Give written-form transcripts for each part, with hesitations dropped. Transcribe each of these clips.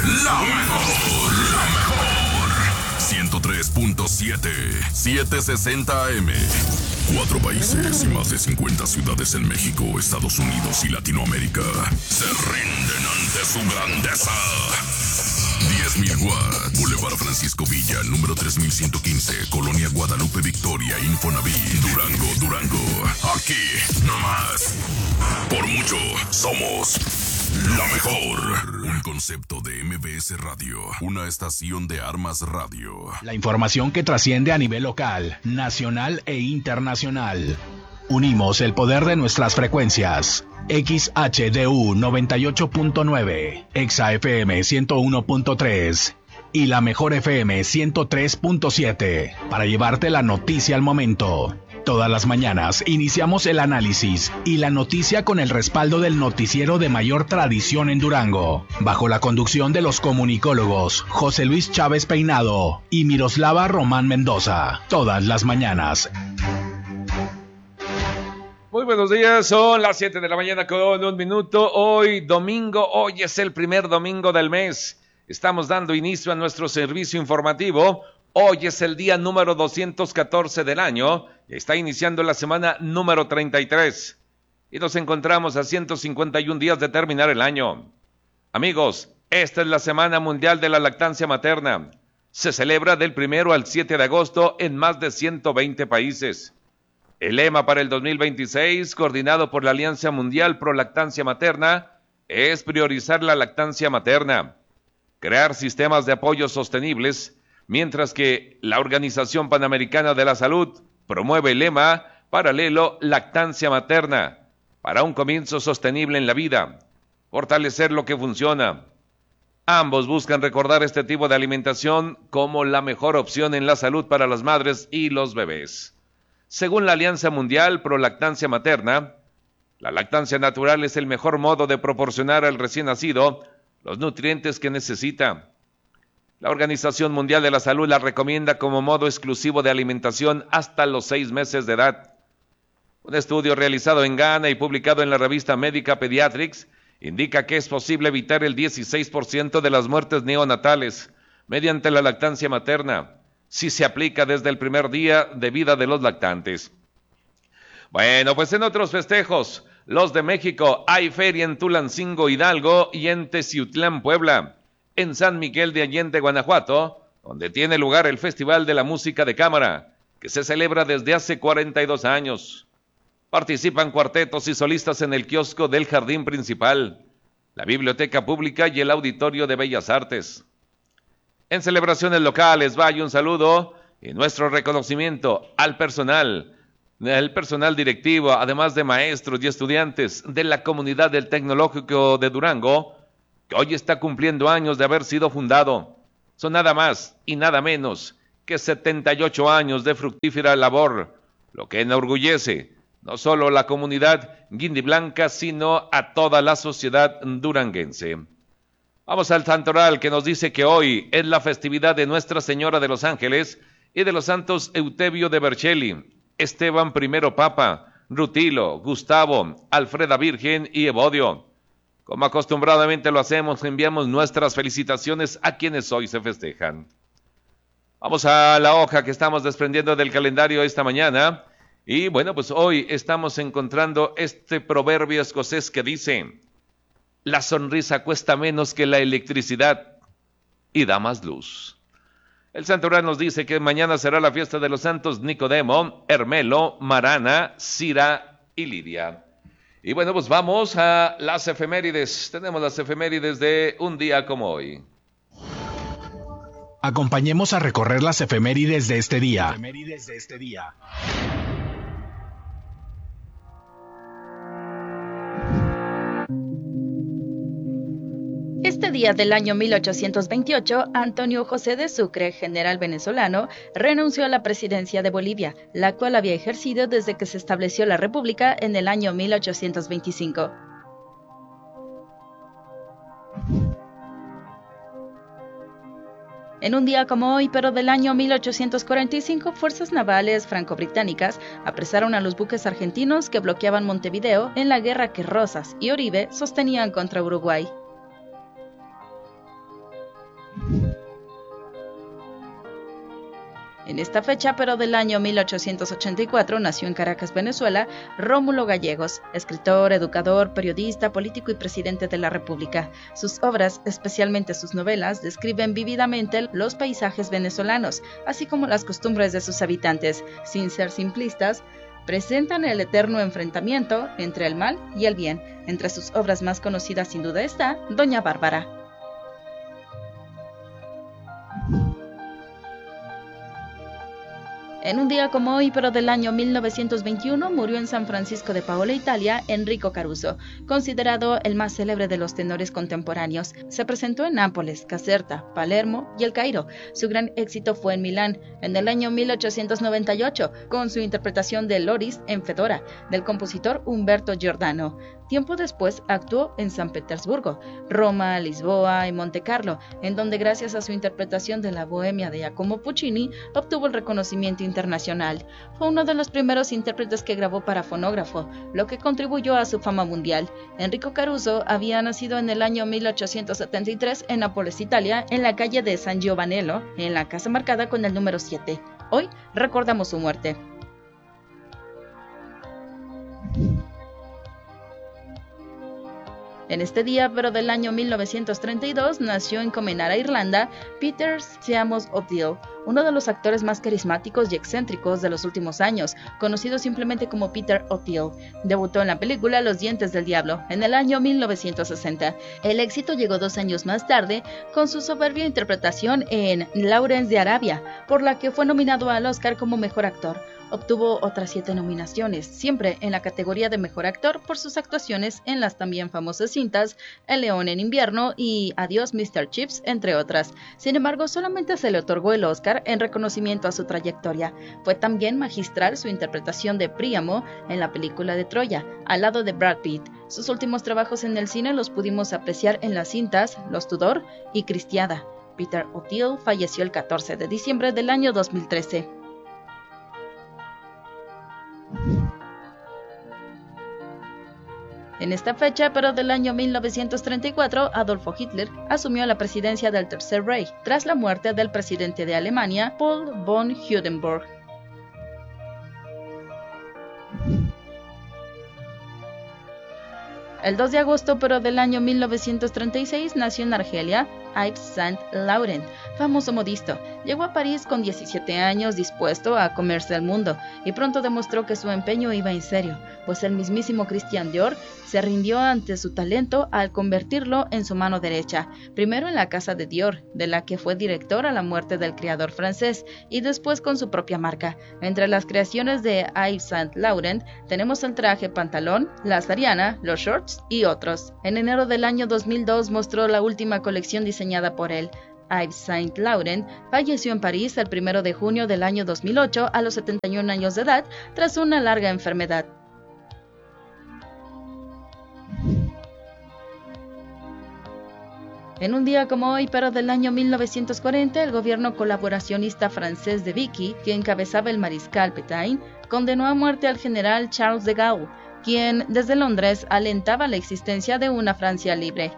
La mejor. 103.7, 760 AM. 4 países y más de 50 ciudades en México, Estados Unidos y Latinoamérica se rinden ante su grandeza. 10.000 watts, Boulevard Francisco Villa, número 3115, Colonia Guadalupe Victoria, Infonavit, Durango. Aquí, nomás. Por mucho, somos la mejor. Un concepto de MBS Radio, una estación de Armas Radio. La información que trasciende a nivel local, nacional e internacional. Unimos el poder de nuestras frecuencias. XHDU 98.9, ExaFM 101.3 y la Mejor FM 103.7 para llevarte la noticia al momento. Todas las mañanas iniciamos el análisis y la noticia con el respaldo del noticiero de mayor tradición en Durango, bajo la conducción de los comunicólogos José Luis Chávez Peinado y Miroslava Román Mendoza. Todas las mañanas. Muy buenos días, son las 7 de la mañana con un minuto. Hoy domingo, hoy es el primer domingo del mes. Estamos dando inicio a nuestro servicio informativo. Hoy es el día número 214 del año. Está iniciando la semana número 33. Y nos encontramos a 151 días de terminar el año. Amigos, esta es la Semana Mundial de la Lactancia Materna. Se celebra del 1 al 7 de agosto en más de 120 países. El lema para el 2026, coordinado por la Alianza Mundial Pro Lactancia Materna, es priorizar la lactancia materna, crear sistemas de apoyo sostenibles, mientras que la Organización Panamericana de la Salud promueve el lema paralelo lactancia materna, para un comienzo sostenible en la vida, fortalecer lo que funciona. Ambos buscan recordar este tipo de alimentación como la mejor opción en la salud para las madres y los bebés. Según la Alianza Mundial Pro Lactancia Materna, la lactancia natural es el mejor modo de proporcionar al recién nacido los nutrientes que necesita. La Organización Mundial de la Salud la recomienda como modo exclusivo de alimentación hasta los 6 meses de edad. Un estudio realizado en Ghana y publicado en la revista Médica Pediatrics indica que es posible evitar el 16% de las muertes neonatales mediante la lactancia materna, si se aplica desde el primer día de vida de los lactantes. Bueno, pues en otros festejos, los de México, hay feria en Tulancingo, Hidalgo y en Teciutlán, Puebla. En San Miguel de Allende, Guanajuato, donde tiene lugar el Festival de la Música de Cámara, que se celebra desde hace 42 años. Participan cuartetos y solistas en el kiosco del Jardín Principal, la Biblioteca Pública y el Auditorio de Bellas Artes. En celebraciones locales, vaya un saludo y nuestro reconocimiento al personal, el personal directivo, además de maestros y estudiantes de la comunidad del Tecnológico de Durango, que hoy está cumpliendo años de haber sido fundado. Son nada más y nada menos que 78 años de fructífera labor, lo que enorgullece no solo a la comunidad guindiblanca, sino a toda la sociedad duranguense. Vamos al santoral, que nos dice que hoy es la festividad de Nuestra Señora de los Ángeles y de los santos Eutebio de Vercelli, Esteban I Papa, Rutilo, Gustavo, Alfreda Virgen y Evodio. Como acostumbradamente lo hacemos, enviamos nuestras felicitaciones a quienes hoy se festejan. Vamos a la hoja que estamos desprendiendo del calendario esta mañana. Y bueno, pues hoy estamos encontrando este proverbio escocés que dice: la sonrisa cuesta menos que la electricidad y da más luz. El santoral nos dice que mañana será la fiesta de los santos Nicodemo, Hermelo, Marana, Cira y Lidia. Y bueno, pues vamos a las efemérides. Tenemos las efemérides de un día como hoy. Acompañemos a recorrer las efemérides de este día. Este día del año 1828, Antonio José de Sucre, general venezolano, renunció a la presidencia de Bolivia, la cual había ejercido desde que se estableció la República en el año 1825. En un día como hoy, pero del año 1845, fuerzas navales franco-británicas apresaron a los buques argentinos que bloqueaban Montevideo en la guerra que Rosas y Oribe sostenían contra Uruguay. En esta fecha, pero del año 1884, nació en Caracas, Venezuela, Rómulo Gallegos, escritor, educador, periodista, político y presidente de la República. Sus obras, especialmente sus novelas, describen vívidamente los paisajes venezolanos, así como las costumbres de sus habitantes. Sin ser simplistas, presentan el eterno enfrentamiento entre el mal y el bien. Entre sus obras más conocidas sin duda está Doña Bárbara. En un día como hoy, pero del año 1921, murió en San Francisco de Paola, Italia, Enrico Caruso, considerado el más célebre de los tenores contemporáneos. Se presentó en Nápoles, Caserta, Palermo y El Cairo. Su gran éxito fue en Milán, en el año 1898, con su interpretación de Loris en Fedora, del compositor Umberto Giordano. Tiempo después actuó en San Petersburgo, Roma, Lisboa y Montecarlo, en donde gracias a su interpretación de la Bohemia de Giacomo Puccini obtuvo el reconocimiento internacional. Fue uno de los primeros intérpretes que grabó para fonógrafo, lo que contribuyó a su fama mundial. Enrico Caruso había nacido en el año 1873 en Nápoles, Italia, en la calle de San Giovanello, en la casa marcada con el número 7. Hoy recordamos su muerte. En este día, pero del año 1932, nació en Comenara, Irlanda, Peter Seamus O'Dell, uno de los actores más carismáticos y excéntricos de los últimos años, conocido simplemente como Peter O'Dell. Debutó en la película Los dientes del diablo en el año 1960. El éxito llegó 2 años más tarde con su soberbia interpretación en Lawrence de Arabia, por la que fue nominado al Oscar como mejor actor. Obtuvo otras 7 nominaciones, siempre en la categoría de mejor actor por sus actuaciones en las también famosas cintas El león en invierno y Adiós Mr. Chips, entre otras. Sin embargo, solamente se le otorgó el Oscar en reconocimiento a su trayectoria. Fue también magistral su interpretación de Príamo en la película de Troya, al lado de Brad Pitt. Sus últimos trabajos en el cine los pudimos apreciar en las cintas Los Tudor y Cristiada. Peter O'Dell falleció el 14 de diciembre del año 2013. En esta fecha, pero del año 1934, Adolfo Hitler asumió la presidencia del Tercer Reich, tras la muerte del presidente de Alemania, Paul von Hindenburg. El 2 de agosto, pero del año 1936, nació en Argelia Yves Saint Laurent, famoso modisto. Llegó a París con 17 años dispuesto a comerse el mundo y pronto demostró que su empeño iba en serio, pues el mismísimo Christian Dior se rindió ante su talento al convertirlo en su mano derecha, primero en la casa de Dior, de la que fue director a la muerte del creador francés, y después con su propia marca. Entre las creaciones de Yves Saint Laurent tenemos el traje pantalón, la sariana, los shorts y otros. En enero del año 2002 mostró la última colección diseñada por él. Yves Saint Laurent falleció en París el 1 de junio del año 2008 a los 71 años de edad tras una larga enfermedad. En un día como hoy, pero del año 1940, el gobierno colaboracionista francés de Vichy, que encabezaba el mariscal Pétain, condenó a muerte al general Charles de Gaulle, quien desde Londres alentaba la existencia de una Francia libre.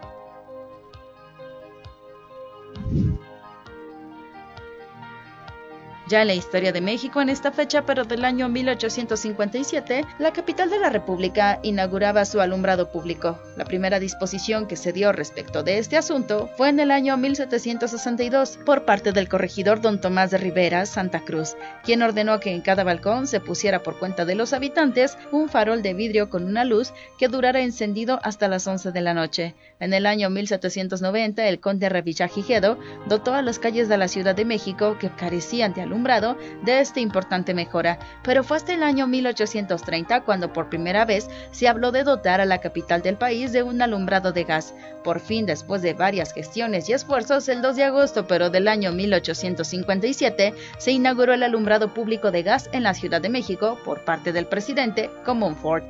Ya en la historia de México, en esta fecha, pero del año 1857, la capital de la República inauguraba su alumbrado público. La primera disposición que se dio respecto de este asunto fue en el año 1762 por parte del corregidor don Tomás de Rivera Santa Cruz, quien ordenó que en cada balcón se pusiera por cuenta de los habitantes un farol de vidrio con una luz que durara encendido hasta las 11 de la noche. En el año 1790, el conde Revillagigedo dotó a las calles de la Ciudad de México que carecían de alumbrado de esta importante mejora, pero fue hasta el año 1830 cuando por primera vez se habló de dotar a la capital del país de un alumbrado de gas. Por fin, después de varias gestiones y esfuerzos, el 2 de agosto pero del año 1857 se inauguró el alumbrado público de gas en la Ciudad de México por parte del presidente Comonfort.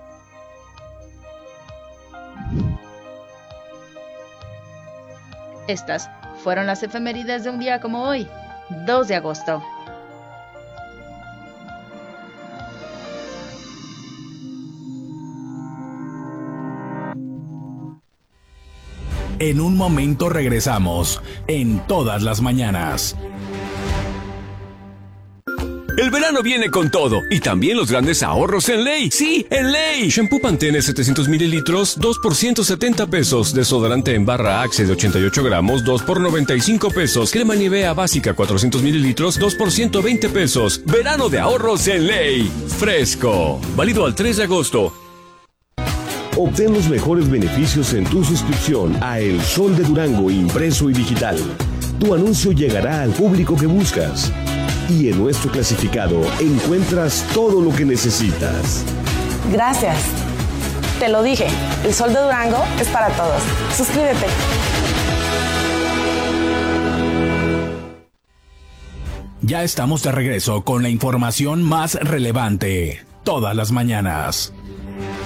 Estas fueron las efemérides de un día como hoy, 2 de agosto. En un momento regresamos, en todas las mañanas. El verano viene con todo y también los grandes ahorros en Ley. ¡Sí, en Ley! Shampoo Pantene 700 mililitros, 2 por 170 pesos. Desodorante en barra Axe de 88 gramos, 2 por 95 pesos. Crema Nivea básica 400 mililitros, 2 por 120 pesos. Verano de ahorros en Ley. Fresco. Válido al 3 de agosto. Obtén los mejores beneficios en tu suscripción a El Sol de Durango impreso y digital. Tu anuncio llegará al público que buscas. Y en nuestro clasificado encuentras todo lo que necesitas. Gracias. Te lo dije, El Sol de Durango es para todos. Suscríbete. Ya estamos de regreso con la información más relevante, todas las mañanas.